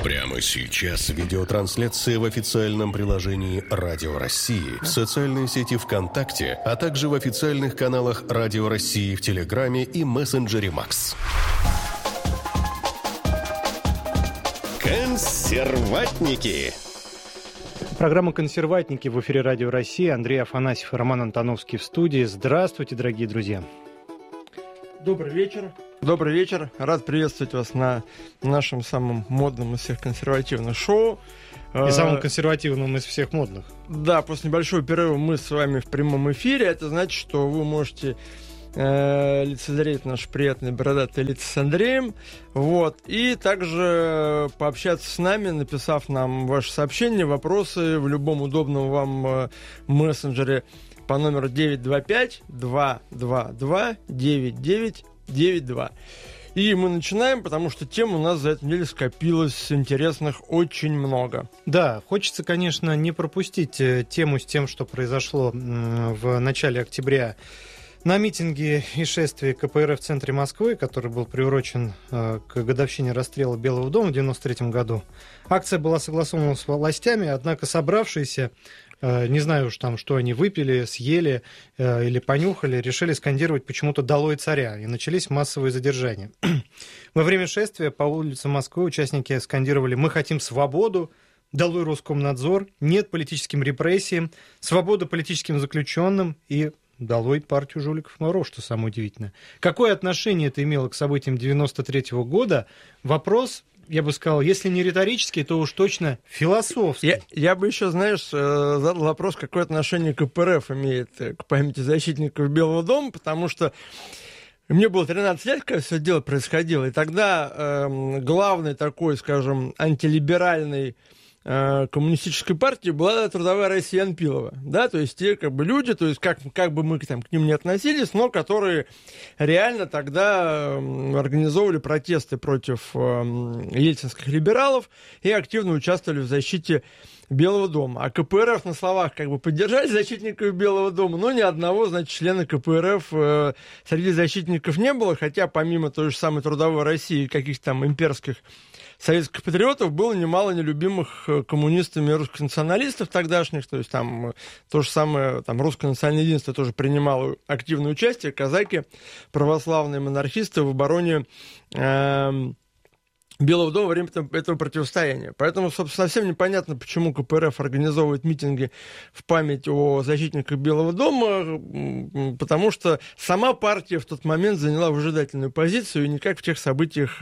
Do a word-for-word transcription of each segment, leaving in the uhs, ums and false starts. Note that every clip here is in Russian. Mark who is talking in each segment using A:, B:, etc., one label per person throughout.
A: Прямо сейчас видеотрансляция в официальном приложении Радио России, в социальной сети ВКонтакте, а также в официальных каналах Радио России в Телеграме и мессенджере Макс. Консерватники.
B: Программа «Консерватники» в эфире Радио России. Андрей Афанасьев и Роман Антоновский в студии. Здравствуйте, дорогие друзья.
C: Добрый вечер. Добрый вечер. Рад приветствовать вас на нашем самом модном из всех консервативных шоу.
B: И самым консервативным из всех модных.
C: Да, после небольшого перерыва мы с вами в прямом эфире. Это значит, что вы можете э, лицезреть наши приятные бородатые лица с Андреем. Вот. И также пообщаться с нами, написав нам ваши сообщения, вопросы в любом удобном вам э, мессенджере по номеру девять два пять два два два девять девять девять два. И мы начинаем, потому что тем у нас за эту неделю скопилось интересных очень много.
B: Да, хочется, конечно, не пропустить тему с тем, что произошло в начале октября на митинге и шествии ка пэ эр эф в центре Москвы, который был приурочен к годовщине расстрела Белого дома в девяносто третьем году. Акция была согласована с властями, однако собравшиеся, не знаю уж там, что они выпили, съели э, или понюхали, решили скандировать почему-то «Долой царя», и начались массовые задержания. Во время шествия по улицам Москвы участники скандировали «Мы хотим свободу», «Долой Роскомнадзор», «Нет политическим репрессиям», «Свобода политическим заключенным» и «Долой партию жуликов Моро», что самое удивительное. Какое отношение это имело к событиям девяносто третьего года? Вопрос, я бы сказал, если не риторический, то уж точно философский.
C: Я, я бы еще, знаешь, задал вопрос, какое отношение ка пэ эр эф имеет к памяти защитников Белого дома, потому что мне было тринадцать лет, когда все это дело происходило, и тогда э, главный такой, скажем, антилиберальный коммунистической партии была Трудовая Россия Анпилова, да, то есть те как бы люди, то есть как, как бы мы там, к ним не относились, но которые реально тогда организовывали протесты против э, ельцинских либералов и активно участвовали в защите Белого дома. А ка пэ эр эф на словах как бы поддержали защитников Белого дома, но ни одного, значит, члена ка пэ эр эф э, среди защитников не было, хотя помимо той же самой Трудовой России и каких-то там имперских советских патриотов было немало нелюбимых коммунистами русских националистов тогдашних, то есть там то же самое, там русское национальное единство тоже принимало активное участие, казаки, православные монархисты в обороне э, Белого дома во время этого противостояния. Поэтому, собственно, совсем непонятно, почему ка пэ эр эф организовывает митинги в память о защитниках Белого дома, потому что сама партия в тот момент заняла выжидательную позицию и никак в тех событиях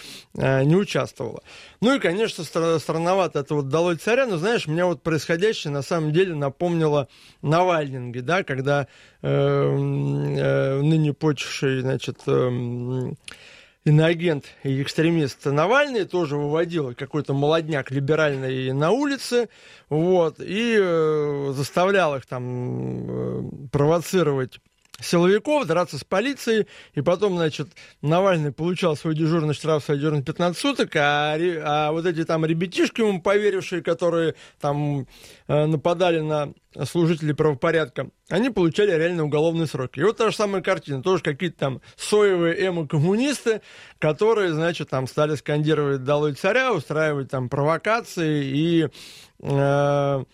C: не участвовала. Ну и, конечно, странновато это вот «Долой царя», но, знаешь, меня вот происходящее на самом деле напомнило Навальнинге, да, когда э, э, ныне почивший, значит, э, иноагент и экстремист Навальный тоже выводил какой-то молодняк либеральный на улице, вот, и э, заставлял их там э, провоцировать силовиков, драться с полицией, и потом, значит, Навальный получал свой дежурный штраф, свой дежурный пятнадцать суток, а, а вот эти там ребятишки ему поверившие, которые там э, нападали на служителей правопорядка, они получали реально уголовные сроки. И вот та же самая картина, тоже какие-то там соевые эмо-коммунисты, которые, значит, там стали скандировать «Долой царя», устраивать там провокации и э,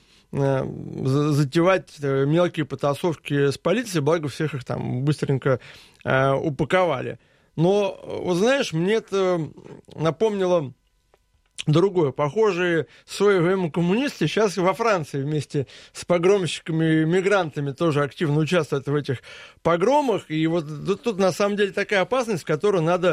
C: затевать мелкие потасовки с полицией, благо всех их там быстренько э, упаковали. Но, вот знаешь, мне это напомнило другое. Похожие соевые коммунисты сейчас во Франции вместе с погромщиками и мигрантами тоже активно участвуют в этих погромах. И вот тут, тут на самом деле такая опасность, которую надо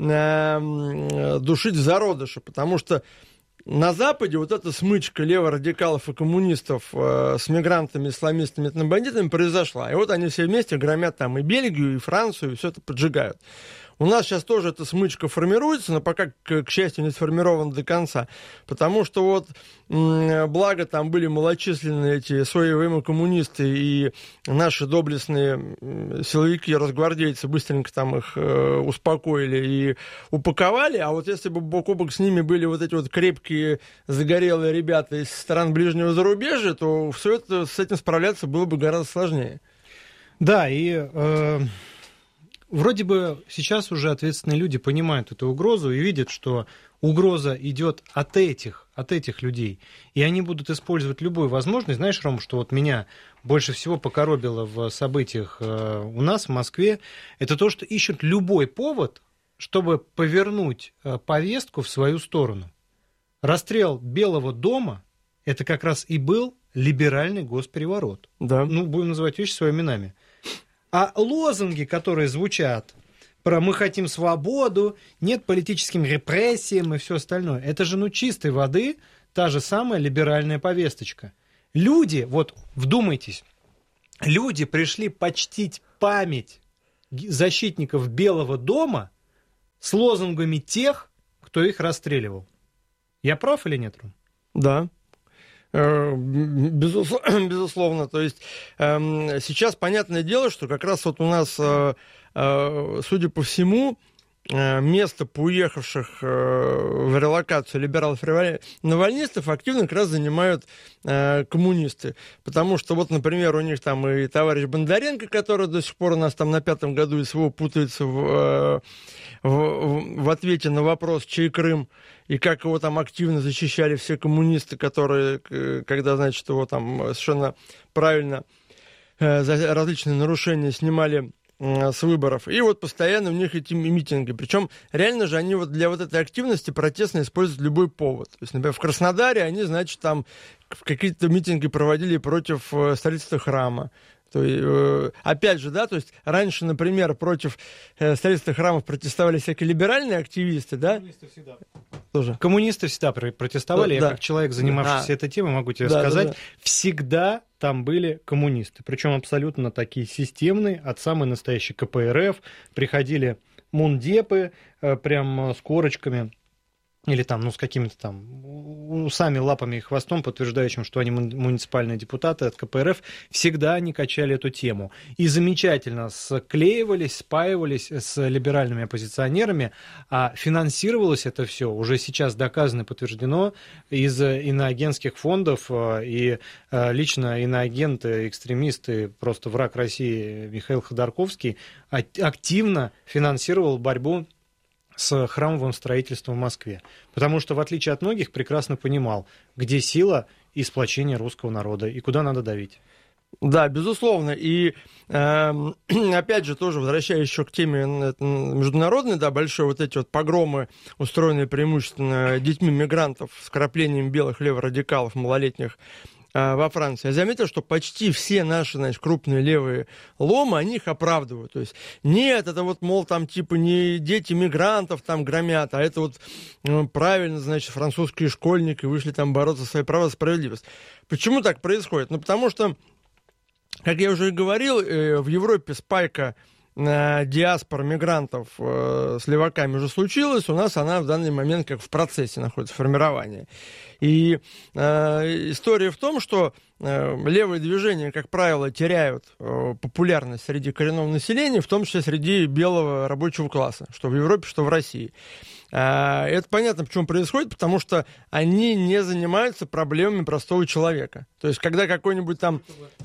C: э, душить в зародыше, потому что на Западе вот эта смычка леворадикалов и коммунистов э, с мигрантами, исламистами, этнобандитами произошла. И вот они все вместе громят там и Бельгию, и Францию, и все это поджигают. У нас сейчас тоже эта смычка формируется, но пока, к, к счастью, не сформирована до конца. Потому что вот, м- благо, там были малочисленные эти соевые коммунисты и наши доблестные силовики, разгвардейцы, быстренько там их э, успокоили и упаковали. А вот если бы бок о бок с ними были вот эти вот крепкие, загорелые ребята из стран ближнего зарубежья, то все это, с этим справляться было бы гораздо сложнее.
B: Да, и... Э... вроде бы сейчас уже ответственные люди понимают эту угрозу и видят, что угроза идет от этих, от этих людей. И они будут использовать любую возможность. Знаешь, Ром, что вот меня больше всего покоробило в событиях у нас в Москве, это то, что ищут любой повод, чтобы повернуть повестку в свою сторону. Расстрел Белого дома – это как раз и был либеральный госпереворот.
C: Да.
B: Ну, будем называть вещи своими именами. А лозунги, которые звучат про «мы хотим свободу», «нет политическим репрессиям» и все остальное, это же, ну, чистой воды та же самая либеральная повесточка. Люди, вот вдумайтесь, люди пришли почтить память защитников Белого дома с лозунгами тех, кто их расстреливал. Я прав или нет, Ром?
C: Да. Безусловно, безусловно. То есть э, сейчас понятное дело, что как раз вот у нас, э, э, судя по всему, э, место поуехавших э, в релокацию либералов-навальнистов активно как раз занимают э, коммунисты. Потому что вот, например, у них там и товарищ Бондаренко, который до сих пор у нас там на пятом году СВО путается в, в, в ответе на вопрос, чей Крым, и как его там активно защищали все коммунисты, которые, когда, значит, его там совершенно правильно э, за различные нарушения снимали э, с выборов. И вот постоянно у них эти митинги. Причем реально же они вот для вот этой активности протестно используют любой повод. То есть, например, в Краснодаре они, значит, там какие-то митинги проводили против э, строительства храма. То есть, э, опять же, да, то есть раньше, например, против э, строительства храмов протестовали всякие либеральные активисты, да?
B: Коммунисты всегда.
C: Тоже.
B: Коммунисты всегда протестовали.
C: Да,
B: Я
C: да.
B: как человек, занимавшийся
C: а.
B: этой темой, могу тебе
C: да,
B: сказать,
C: да, да.
B: всегда там были коммунисты. Причем абсолютно такие системные, от самой настоящей ка пэ эр эф. Приходили мундепы э, прям с корочками. Или там, ну, с какими-то там усами, лапами и хвостом, подтверждающим, что они муниципальные депутаты от ка пэ эр эф, всегда они качали эту тему. И замечательно склеивались, спаивались с либеральными оппозиционерами, а финансировалось это все, уже сейчас доказано и подтверждено, из иноагентских фондов, и лично иноагенты, экстремисты, просто враг России Михаил Ходорковский активно финансировал борьбу с храмовым строительством в Москве. Потому что, в отличие от многих, прекрасно понимал, где сила и сплочение русского народа, и куда надо давить.
C: Да, безусловно. И э, опять же, тоже возвращаясь еще к теме международной, да, большой, вот эти вот погромы, устроенные преимущественно детьми мигрантов с вкраплением белых леворадикалов малолетних во Франции. Я заметил, что почти все наши, значит, крупные левые ломы, они их оправдывают. То есть нет, это вот, мол, там типа не дети мигрантов там громят, а это вот ну, правильно, значит, французские школьники вышли там бороться за свои права и справедливость. Почему так происходит? Ну, потому что, как я уже и говорил, в Европе спайка диаспор мигрантов э, с леваками уже случилась, у нас она в данный момент как в процессе находится, формирования. И э, история в том, что э, левые движения, как правило, теряют э, популярность среди коренного населения, в том числе среди белого рабочего класса, что в Европе, что в России. Э, это понятно, почему происходит, потому что они не занимаются проблемами простого человека. То есть, когда какой-нибудь там...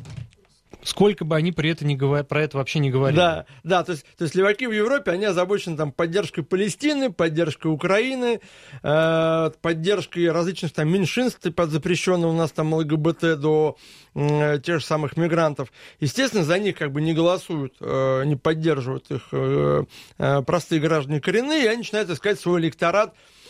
B: Сколько бы они при этом не говор... про это вообще не говорили.
C: Да, да, то есть, то есть леваки в Европе, они озабочены там поддержкой Палестины, поддержкой Украины, э, поддержкой различных там меньшинств, под запрещенного у нас там эл гэ бэ тэ до э, тех же самых мигрантов. Естественно, за них как бы не голосуют, э, не поддерживают их э, э, простые граждане коренные, и они начинают искать свой электорат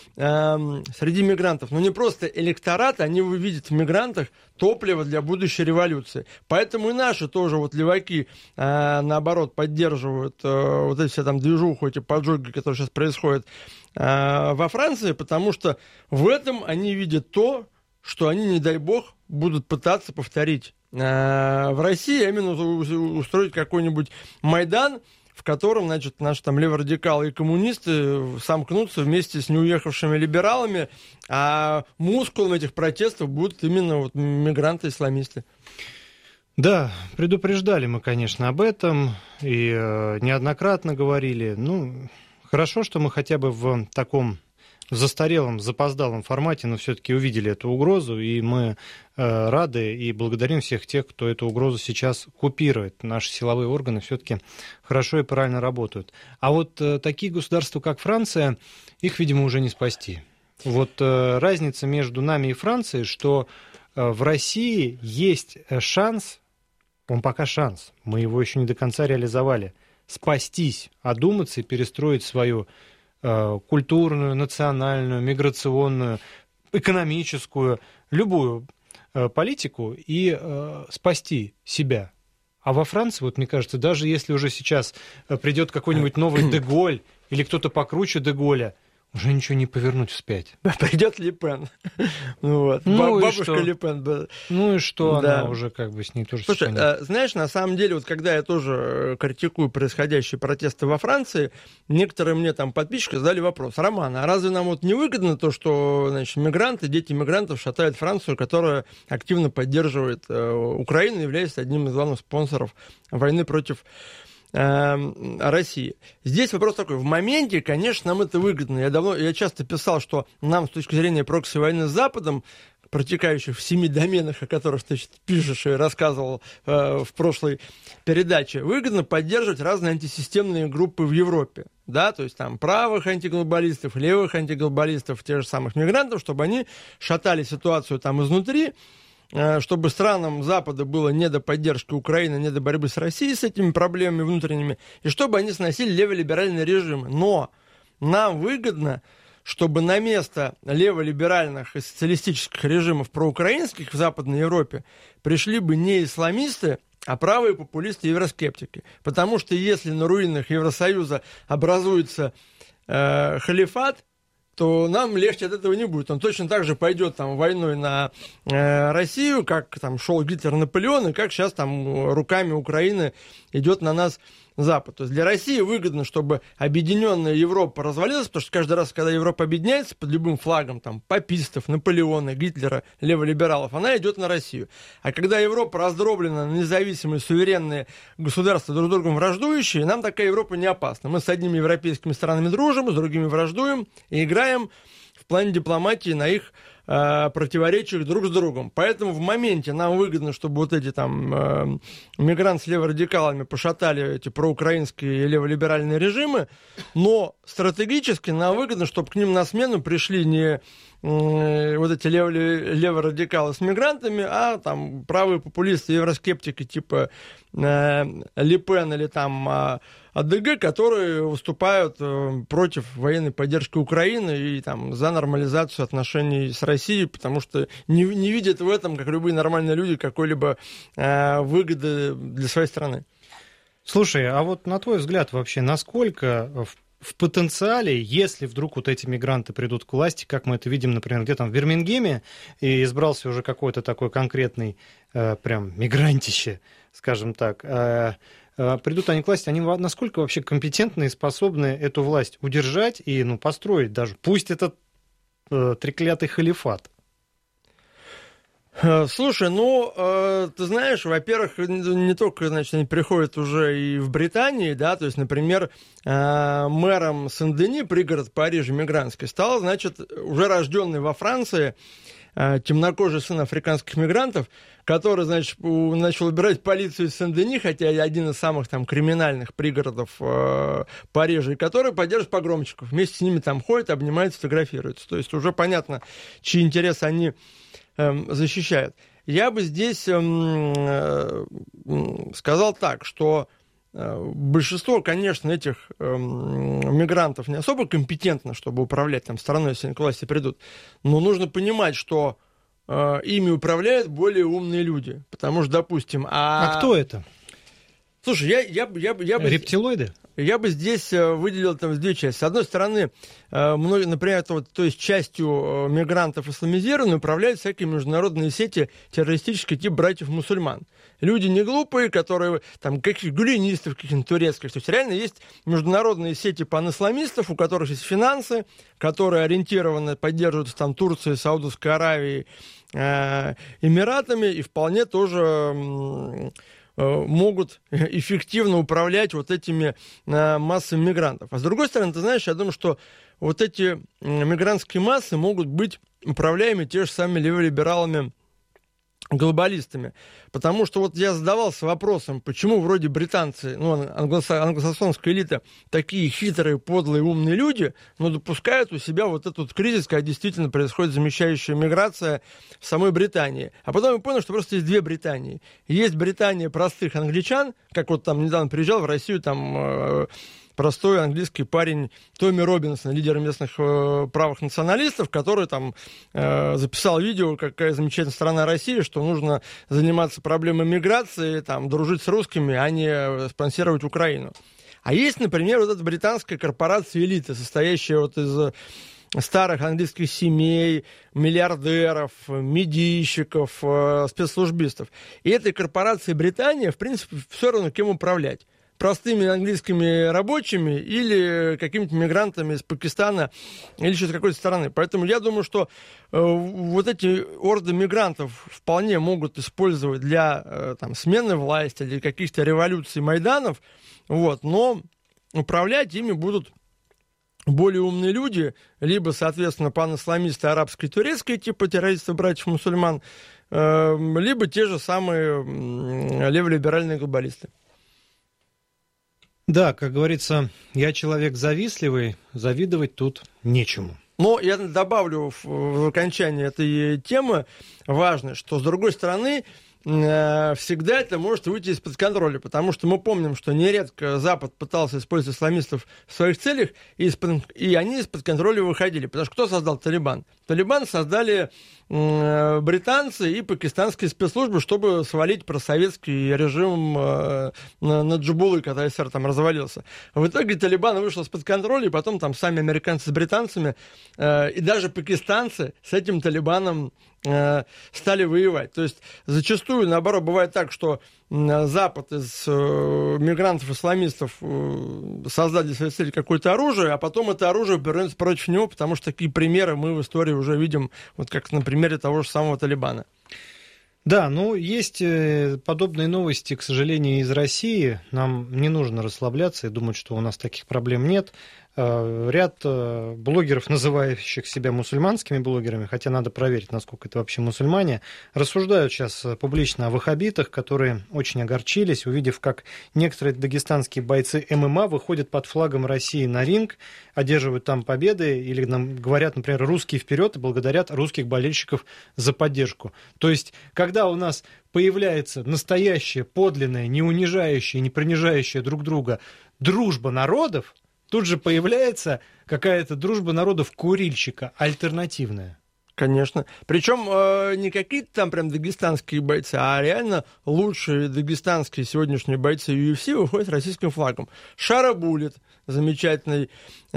C: среди мигрантов. Но не просто электорат, они видят в мигрантах топливо для будущей революции. Поэтому и наши тоже вот леваки, э, наоборот, поддерживают э, вот эти все там движуху, эти поджоги, которые сейчас происходят э, во Франции, потому что в этом они видят то, что они, не дай бог, будут пытаться повторить э, в России, а именно устроить какой-нибудь Майдан, в котором, значит, наши там леворадикалы и коммунисты сомкнутся вместе с неуехавшими либералами, а мускулом этих протестов будут именно вот мигранты-исламисты.
B: Да, предупреждали мы, конечно, об этом, и э, неоднократно говорили. Ну, хорошо, что мы хотя бы в таком в застарелом, запоздалом формате, но все-таки увидели эту угрозу, и мы э, рады и благодарим всех тех, кто эту угрозу сейчас купирует. Наши силовые органы все-таки хорошо и правильно работают. А вот э, такие государства, как Франция, их, видимо, уже не спасти. Вот э, разница между нами и Францией, что э, в России есть шанс, он пока шанс, мы его еще не до конца реализовали, спастись, одуматься и перестроить свою э, культурную, национальную, миграционную, экономическую, любую э, политику и э, спасти себя. А во Франции, вот мне кажется, даже если уже сейчас придет какой-нибудь новый Де-Голь или кто-то покруче Де-Голля, уже ничего не повернуть вспять.
C: Придет Ле Пен. Вот.
B: Ну
C: Бабушка
B: что?
C: Ле Пен.
B: Ну и что,
C: Да.
B: она уже как бы с ней тоже...
C: Слушай,
B: сочетание.
C: а, знаешь, на самом деле, вот когда я тоже критикую происходящие протесты во Франции, некоторые мне там подписчики задали вопрос: Роман, а разве нам вот не выгодно то, что, значит, мигранты, дети мигрантов шатают Францию, которая активно поддерживает э, Украину, является одним из главных спонсоров войны против России. Здесь вопрос такой: в моменте, конечно, нам это выгодно. Я давно, я часто писал, что нам с точки зрения прокси войны с Западом, протекающих в семи доменах, о которых ты пишешь и рассказывал э, в прошлой передаче, выгодно поддерживать разные антисистемные группы в Европе. Да, то есть там правых антиглобалистов, левых антиглобалистов, тех же самых мигрантов, чтобы они шатали ситуацию там изнутри, чтобы странам Запада было не до поддержки Украины, не до борьбы с Россией с этими проблемами внутренними, и чтобы они сносили леволиберальный режим. Но нам выгодно, чтобы на место леволиберальных и социалистических режимов проукраинских в Западной Европе пришли бы не исламисты, а правые популисты и евроскептики. Потому что если на руинах Евросоюза образуется э, халифат, то нам легче от этого не будет. Он точно так же пойдет там войной на э, Россию, как там шел Гитлер, Наполеон, и как сейчас там руками Украины идет на нас Запад. То есть для России выгодно, чтобы объединенная Европа развалилась, потому что каждый раз, когда Европа объединяется под любым флагом, там, папистов, Наполеона, Гитлера, леволибералов, она идет на Россию. А когда Европа раздроблена на независимые, суверенные государства, друг с другом враждующие, нам такая Европа не опасна. Мы с одними европейскими странами дружим, с другими враждуем и играем в плане дипломатии на их э, противоречиях друг с другом. Поэтому в моменте нам выгодно, чтобы вот эти там э, мигранты с леворадикалами пошатали эти проукраинские леволиберальные режимы, но стратегически нам выгодно, чтобы к ним на смену пришли не э, вот эти лев, леворадикалы с мигрантами, а там правые популисты, евроскептики типа э, Ле Пен или там э, АДГ, которые выступают э, против военной поддержки Украины и там, за нормализацию отношений с Россией, потому что не, не видят в этом, как любые нормальные люди, какой-либо э, выгоды для своей страны.
B: Слушай, а вот на твой взгляд вообще, насколько в, в потенциале, если вдруг вот эти мигранты придут к власти, как мы это видим, например, где там в Бирмингеме, и избрался уже какой-то такой конкретный э, прям мигрантище, скажем так, э, придут они к власти, они насколько вообще компетентны и способны эту власть удержать и ну, построить даже, пусть этот э, треклятый халифат?
C: Слушай, ну, э, ты знаешь, во-первых, не только, значит, они приходят уже и в Британии, да, то есть, например, э, мэром Сен-Дени, пригород Парижа, мигрантский, стал, значит, уже рожденный во Франции э, темнокожий сын африканских мигрантов, который, значит, начал убирать полицию из Сен-Дени, хотя один из самых там криминальных пригородов э, Парижа, и который поддерживает погромщиков. Вместе с ними там ходят, обнимаются, фотографируются. То есть уже понятно, чьи интересы они защищают. Я бы здесь э, сказал так, что э, большинство, конечно, этих э, мигрантов не особо компетентно, чтобы управлять там страной, если они к власти придут. Но нужно понимать, что э, ими управляют более умные люди. Потому что, допустим... А,
B: а кто это?
C: Слушай, я, я, я, я бы...
B: Рептилоиды?
C: Я бы здесь выделил там две части. С одной стороны, многие, например, то, то есть частью мигрантов исламизированные управляют всякие международные сети террористические типа братьев-мусульман. Люди не глупые, которые там каких гулянистов, каких-нибудь турецких. То есть реально есть международные сети панисламистов, у которых есть финансы, которые ориентированы, поддерживаются там Турцией, Саудовской Аравией, э, Эмиратами, и вполне тоже... Э, могут эффективно управлять вот этими э, массами мигрантов. А с другой стороны, ты знаешь, я думаю, что вот эти мигрантские массы могут быть управляемы те же самыми леволибералами, глобалистами. Потому что вот я задавался вопросом, почему вроде британцы, ну, англоса- англосаксонская элита, такие хитрые, подлые, умные люди, но допускают у себя вот этот кризис, когда действительно происходит замещающая миграция в самой Британии. А потом я понял, что просто есть две Британии. Есть Британия простых англичан, как вот там недавно приезжал в Россию, там... Э- простой английский парень Томми Робинсон, лидер местных э, правых националистов, который там э, записал видео, какая замечательная страна Россия, что нужно заниматься проблемой миграции, там, дружить с русскими, а не спонсировать Украину. А есть, например, вот эта британская корпорация элиты, состоящая вот из старых английских семей, миллиардеров, медийщиков, э, спецслужбистов. И этой корпорации Британия, в принципе, все равно кем управлять. Простыми английскими рабочими или какими-то мигрантами из Пакистана или еще с какой-то стороны. Поэтому я думаю, что э, вот эти орды мигрантов вполне могут использовать для э, там, смены власти, для каких-то революций, майданов, вот, но управлять ими будут более умные люди, либо, соответственно, пан-исламисты арабские и турецкие, типа террористов братьев-мусульман, э, либо те же самые э, леволиберальные глобалисты.
B: Да, как говорится, я человек завистливый, завидовать тут нечему.
C: Но я добавлю в, в окончание этой темы важно, что, с другой стороны, всегда это может выйти из-под контроля, потому что мы помним, что нередко Запад пытался использовать исламистов в своих целях, и, из-под, и они из-под контроля выходили. Потому что кто создал Талибан? Талибан создали э, британцы и пакистанские спецслужбы, чтобы свалить просоветский режим э, на, на Джабулы, когда СССР там развалился. В итоге Талибан вышел из-под контроля, и потом там сами американцы с британцами э, и даже пакистанцы с этим Талибаном э, стали воевать. То есть зачастую, наоборот, бывает так, что Запад из э, мигрантов-исламистов э, создали для своей цели какое-то оружие, а потом это оружие повернется против него, потому что такие примеры мы в истории уже видим, вот как на примере того же самого Талибана.
B: Да, ну, есть подобные новости, к сожалению, из России. Нам не нужно расслабляться и думать, что у нас таких проблем нет. Ряд блогеров, называющих себя мусульманскими блогерами, хотя надо проверить, насколько это вообще мусульмане, рассуждают сейчас публично о ваххабитах, которые очень огорчились, увидев, как некоторые дагестанские бойцы ММА выходят под флагом России на ринг, одерживают там победы, или нам говорят, например, «русские вперед» и благодарят русских болельщиков за поддержку. То есть, когда у нас появляется настоящая, подлинная, не унижающая, не принижающая друг друга дружба народов, тут же появляется какая-то дружба народов курильщика, альтернативная.
C: Конечно. Причем э, не какие-то там прям дагестанские бойцы, а реально лучшие дагестанские сегодняшние бойцы ю эф си выходят с российским флагом. Шарабулит, замечательный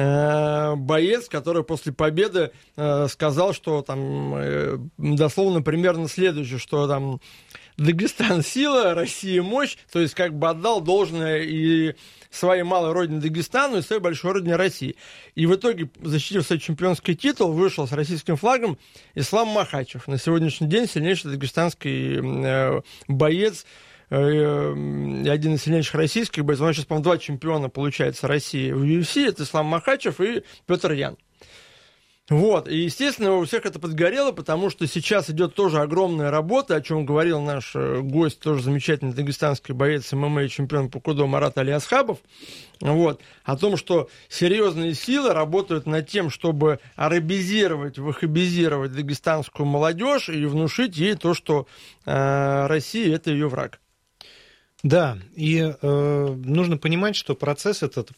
C: э, боец, который после победы э, сказал, что там э, дословно примерно следующее, что там Дагестан сила, Россия мощь, то есть как бы отдал должное и своей малой родине Дагестану и своей большой родине России. И в итоге, защитив свой чемпионский титул, вышел с российским флагом Ислам Махачев. На сегодняшний день сильнейший дагестанский э, боец, э, один из сильнейших российских боецов. У нас сейчас, по-моему, два чемпиона, получается, России в ю эф си. Это Ислам Махачев и Петр Ян. Вот, и, естественно, у всех это подгорело, потому что сейчас идет тоже огромная работа, о чем говорил наш гость, тоже замечательный дагестанский боец ММА и чемпион по кудо Марат Алиасхабов, вот, о том, что серьезные силы работают над тем, чтобы арабизировать, ваххабизировать дагестанскую молодежь и внушить ей то, что э, Россия — это ее враг.
B: Да, и э, нужно понимать, что процесс этот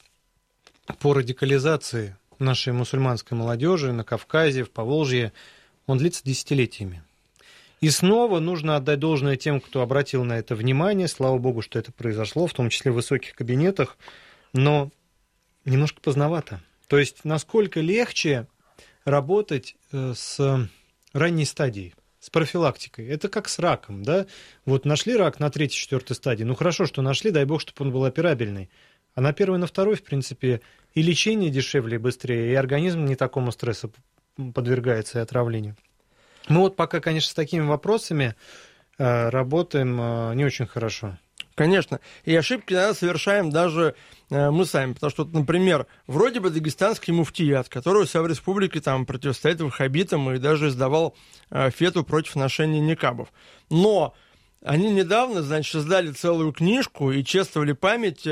B: по радикализации нашей мусульманской молодежи на Кавказе, в Поволжье, он длится десятилетиями. И снова нужно отдать должное тем, кто обратил на это внимание. Слава богу, что это произошло, в том числе в высоких кабинетах, но немножко поздновато. То есть, насколько легче работать с ранней стадией, с профилактикой. Это как с раком, да? Вот нашли рак на третьей-четвертой стадии. Ну, хорошо, что нашли, дай бог, чтобы он был операбельный. А на первой, на второй, в принципе, и лечение дешевле и быстрее, и организм не такому стрессу подвергается и отравлению. Мы вот пока, конечно, с такими вопросами э, работаем э, не очень хорошо.
C: Конечно. И ошибки иногда совершаем даже э, мы сами. Потому что, например, вроде бы дагестанский муфтият, который у себя в республике там противостоит ваххабитам и даже издавал э, фетву против ношения никабов. Но они недавно, значит, издали целую книжку и чествовали память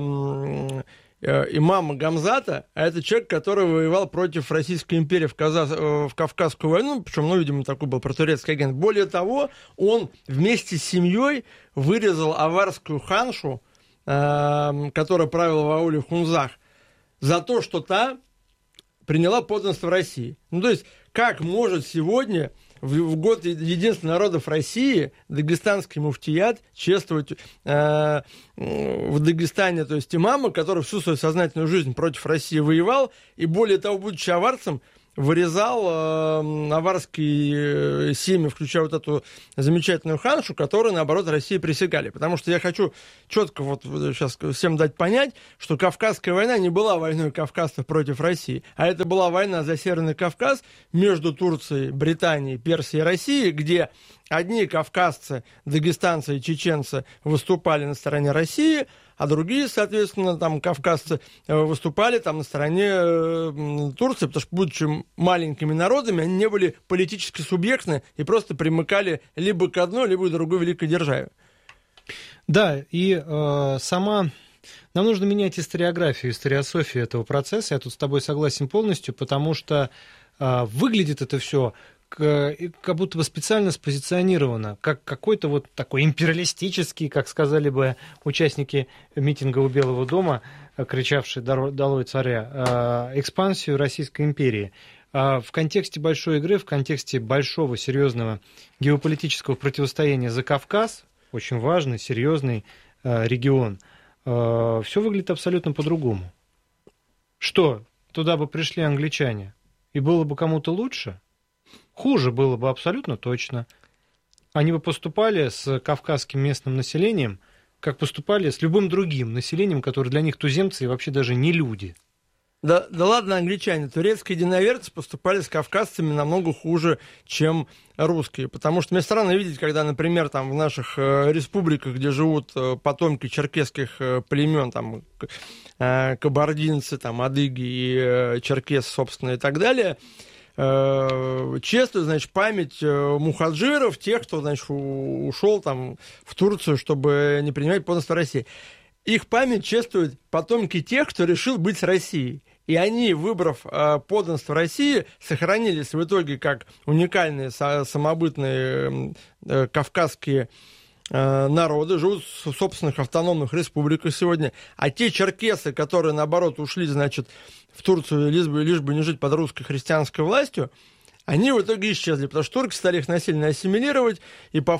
C: э, э, имама Гамзата, а это человек, который воевал против Российской империи в, Казах... в Кавказскую войну, причем, ну, видимо, такой был протурецкий агент. Более того, он вместе с семьей вырезал аварскую ханшу, э, которая правила в ауле Хунзах, за то, что та приняла подданство России. Ну, то есть, как может сегодня в, в год единства народов России дагестанский муфтият чествовать э, в Дагестане, то есть имама, который всю свою сознательную жизнь против России воевал, и более того, будучи аварцем, вырезал э, аварские семьи, включая вот эту замечательную ханшу, которые, наоборот, России присягали. Потому что я хочу четко вот сейчас всем дать понять, что Кавказская война не была войной кавказцев против России, а это была война за Северный Кавказ между Турцией, Британией, Персией и Россией, где одни кавказцы, дагестанцы и чеченцы выступали на стороне России, а другие, соответственно, там кавказцы выступали там на стороне э, Турции, потому что, будучи маленькими народами, они не были политически субъектны и просто примыкали либо к одной, либо к другой великой державе.
B: Да, и э, сама... Нам нужно менять историографию, историософию этого процесса. Я тут с тобой согласен полностью, потому что э, выглядит это все как будто бы специально спозиционировано, как какой-то вот такой империалистический, как сказали бы участники митинга у Белого дома, кричавшие «Долой царя», экспансию Российской империи. В контексте большой игры, в контексте большого, серьезного геополитического противостояния за Кавказ, очень важный, серьезный регион, все выглядит абсолютно по-другому. Что, туда бы пришли англичане, и было бы кому-то лучше? Хуже было бы абсолютно точно. Они бы поступали с кавказским местным населением, как поступали с любым другим населением, которое для них туземцы и вообще даже не люди.
C: Да, да ладно, англичане, турецкие единоверцы поступали с кавказцами намного хуже, чем русские. Потому что мне странно видеть, когда, например, там в наших э, республиках, где живут э, потомки черкесских э, племен, там э, кабардинцы, там, адыги и э, черкесы, собственно, и так далее, чествуют, значит, память мухаджиров, тех, кто, значит, ушел там в Турцию, чтобы не принимать подданство России. Их память чествуют потомки тех, кто решил быть с Россией. И они, выбрав подданство России, сохранились в итоге как уникальные самобытные кавказские народы, живут в собственных автономных республиках сегодня. А те черкесы, которые, наоборот, ушли, значит, в Турцию, лишь бы, лишь бы не жить под русской христианской властью, они в итоге исчезли, потому что турки стали их насильно ассимилировать и по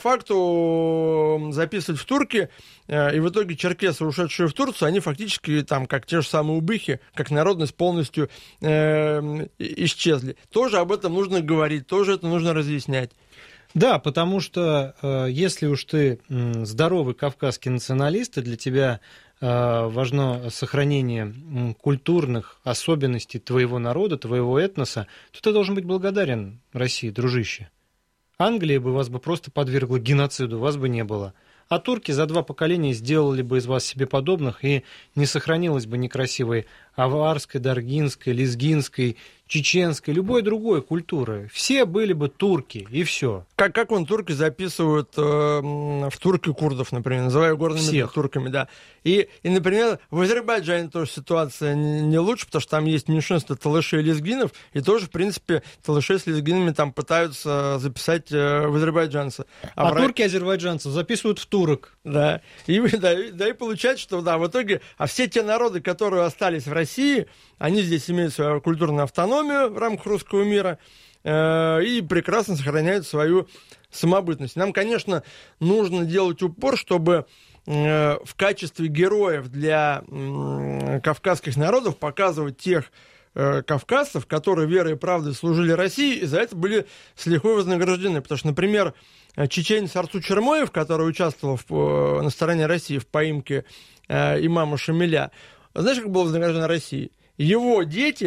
C: факту записывать в турки, и в итоге черкесы, ушедшие в Турцию, они фактически там, как те же самые убыхи, как народность полностью э, исчезли. Тоже об этом нужно говорить, тоже это нужно разъяснять.
B: Да, потому что э, если уж ты э, здоровый кавказский националист, и для тебя э, важно сохранение э, культурных особенностей твоего народа, твоего этноса, то ты должен быть благодарен России, дружище. Англия бы вас бы просто подвергла геноциду, вас бы не было. А турки за два поколения сделали бы из вас себе подобных, и не сохранилось бы некрасивой аварской, даргинской, лезгинской, чеченской, любой другой культуры. Все были бы турки, и все.
C: Как, как вон турки записывают э, в турки курдов, например, называя горными Всех. турками, да. И, и, например, в Азербайджане тоже ситуация не, не лучше, потому что там есть меньшинство талышей и лезгинов, и тоже, в принципе, талышей с лезгинами там пытаются записать э, в азербайджанцы.
B: А, а в... турки азербайджанцев записывают в турок.
C: Да. И, да, да, и получается, что да, в итоге, а все те народы, которые остались в России, они здесь имеют свою культурную автономию в рамках русского мира э, и прекрасно сохраняют свою самобытность. Нам, конечно, нужно делать упор, чтобы э, в качестве героев для э, кавказских народов показывать тех э, кавказцев, которые верой и правдой служили России, и за это были с лихвой вознаграждены. Потому что, например, чеченец Арцу Чермоев, который участвовал в, на стороне России в поимке э, имама Шамиля, знаешь, как был вознагражден Россией? Его дети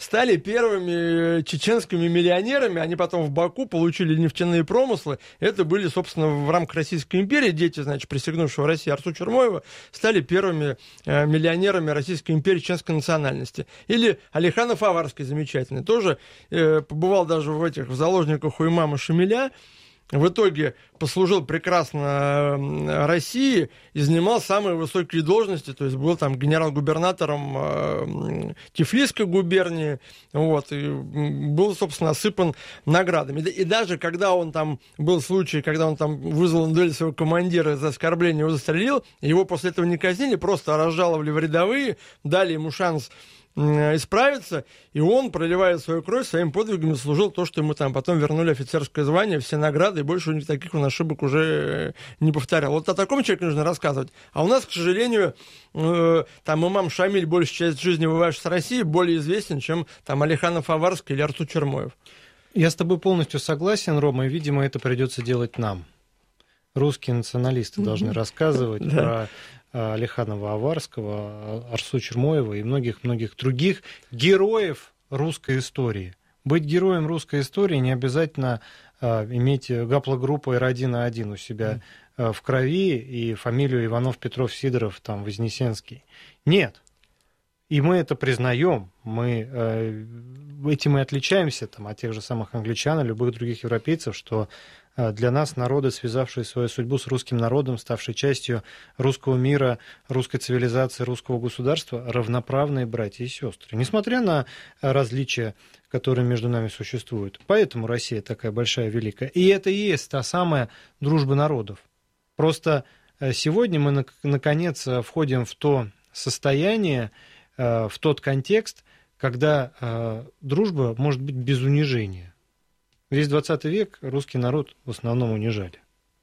C: стали первыми чеченскими миллионерами. Они потом в Баку получили нефтяные промыслы. Это были, собственно, в рамках Российской империи. Дети, значит, присягнувшего России Арсу Чермоева стали первыми миллионерами Российской империи чеченской национальности. Или Алиханов Аварский, замечательный, тоже э, побывал даже в этих в заложниках у имама Шамиля. В итоге послужил прекрасно России и занимал самые высокие должности, то есть был там генерал-губернатором э, Тифлисской губернии, вот, и был, собственно, осыпан наградами. И даже когда он там, был случай, когда он там вызвал на дуэль своего командира за оскорбление, его застрелил, его после этого не казнили, просто разжаловали в рядовые, дали ему шанс исправиться, и он, проливая свою кровь, своим подвигами служил то, что ему там потом вернули офицерское звание, все награды, и больше у них таких он ошибок уже не повторял. Вот о таком человеке нужно рассказывать. А у нас, к сожалению, э, там имам Шамиль большую часть жизни вываживший с России более известен, чем там Алиханов Аварский или Арсу Чермоев.
B: Я с тобой полностью согласен, Рома, и, видимо, это придется делать нам. Русские националисты mm-hmm. должны рассказывать да. про Алиханова Аварского, Арсу Чермоева и многих-многих других героев русской истории. Быть героем русской истории не обязательно а, иметь гаплогруппу эр один а один у себя а, в крови и фамилию Иванов, Петров, Сидоров, там, Вознесенский. Нет. И мы это признаем. Мы, э, этим и отличаемся там, от тех же самых англичан и любых других европейцев, что для нас народы, связавшие свою судьбу с русским народом, ставшие частью русского мира, русской цивилизации, русского государства, равноправные братья и сестры, несмотря на различия, которые между нами существуют. Поэтому Россия такая большая, великая. И это и есть та самая дружба народов. Просто сегодня мы, наконец, входим в то состояние, в тот контекст, когда дружба может быть без унижения. Весь двадцатый век русский народ в основном унижали.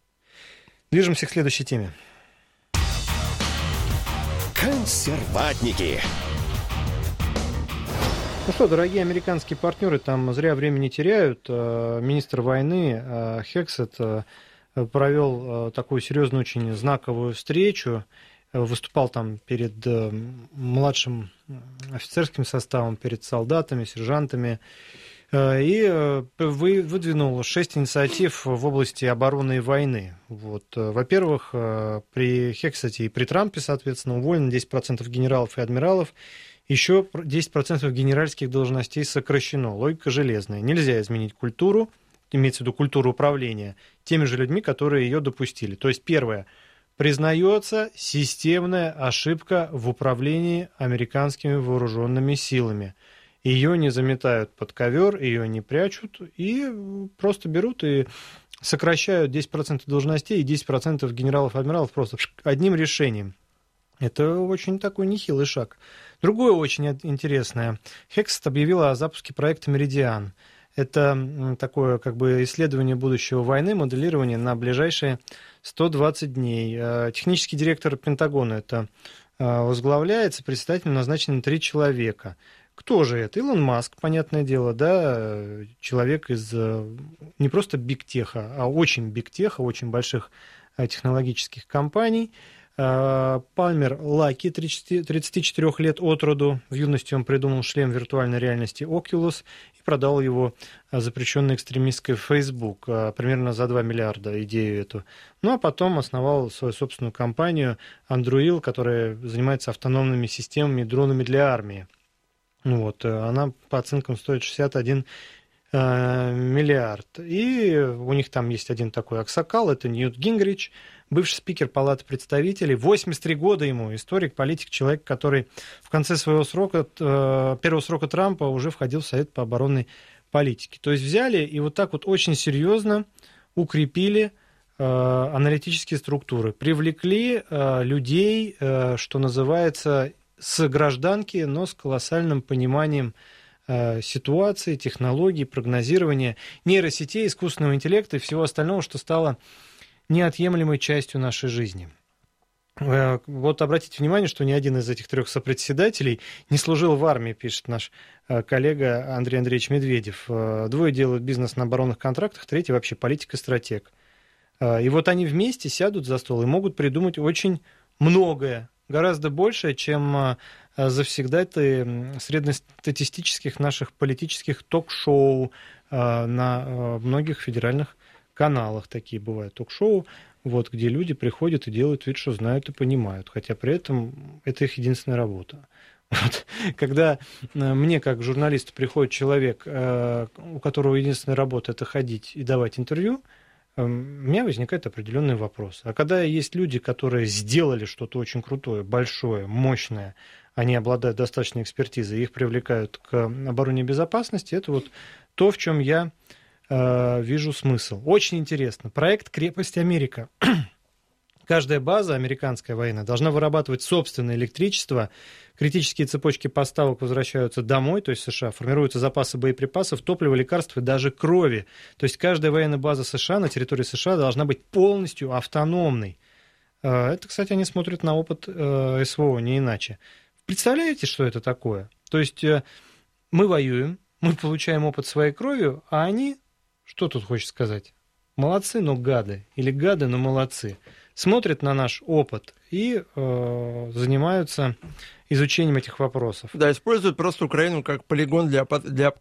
B: Движемся к следующей теме.
A: Консерватники.
B: Ну что, дорогие американские партнеры, там зря времени теряют. Министр войны Хексет провел такую серьезную, очень знаковую встречу. Выступал там перед младшим офицерским составом, перед солдатами, сержантами. И выдвинул шесть инициатив в области обороны и войны. Вот. Во-первых, при Хексете и при Трампе, соответственно, уволено десять процентов генералов и адмиралов, еще десять процентов генеральских должностей сокращено. Логика железная. Нельзя изменить культуру, имеется в виду культуру управления, теми же людьми, которые ее допустили. То есть, первое, признается системная ошибка в управлении американскими вооруженными силами. Ее не заметают под ковер, ее не прячут, и просто берут и сокращают десять процентов должностей и десять процентов генералов-адмиралов просто одним решением. Это очень такой нехилый шаг. Другое очень интересное. Хексет объявила о запуске проекта «Меридиан». Это такое как бы исследование будущего войны, моделирование на ближайшие сто двадцать дней. Технический директор Пентагона это возглавляется, председателем назначены три человека. Кто же это? Илон Маск, понятное дело, да, человек из не просто бигтеха, а очень бигтеха, очень больших технологических компаний. Пальмер Лаки, тридцать четыре лет от роду. В юности он придумал шлем виртуальной реальности Oculus и продал его запрещенной экстремистской Facebook примерно за два миллиарда, идею эту. Ну, а потом основал свою собственную компанию Anduril, которая занимается автономными системами и дронами для армии. Вот, она по оценкам стоит шестьдесят один э, миллиард. И у них там есть один такой аксакал, это Ньют Гингрич, бывший спикер Палаты представителей, восемьдесят три года ему, историк, политик, человек, который в конце своего срока, э, первого срока Трампа уже входил в Совет по оборонной политике. То есть взяли и вот так вот очень серьезно укрепили э, аналитические структуры, привлекли э, людей, э, что называется, с гражданки, но с колоссальным пониманием э, ситуации, технологий, прогнозирования, нейросетей, искусственного интеллекта и всего остального, что стало неотъемлемой частью нашей жизни. Э, вот обратите внимание, что ни один из этих трех сопредседателей не служил в армии, пишет наш э, коллега Андрей Андреевич Медведев. Э, двое делают бизнес на оборонных контрактах, третий вообще политик и стратег. Э, и вот они вместе сядут за стол и могут придумать очень многое, гораздо больше, чем завсегдаты среднестатистических наших политических ток-шоу на многих федеральных каналах. Такие бывают ток-шоу, вот, где люди приходят и делают вид, что знают и понимают, хотя при этом это их единственная работа. Вот. Когда мне, как журналисту, приходит человек, у которого единственная работа – это ходить и давать интервью, у меня возникает определенный вопрос. А когда есть люди, которые сделали что-то очень крутое, большое, мощное, они обладают достаточной экспертизой, их привлекают к обороне безопасности, это вот то, в чем я э, вижу смысл. Очень интересно. Проект «Крепость Америка». Каждая база американская военная должна вырабатывать собственное электричество, критические цепочки поставок возвращаются домой, то есть США, формируются запасы боеприпасов, топлива, лекарств и даже крови. То есть каждая военная база США на территории США должна быть полностью автономной. Это, кстати, они смотрят на опыт СВО, не иначе. Представляете, что это такое? То есть мы воюем, мы получаем опыт своей кровью, а они, что тут хочешь сказать? Молодцы, но гады. Или гады, но молодцы. Смотрят на наш опыт и э, занимаются изучением этих вопросов.
C: Да, используют просто Украину как полигон для, для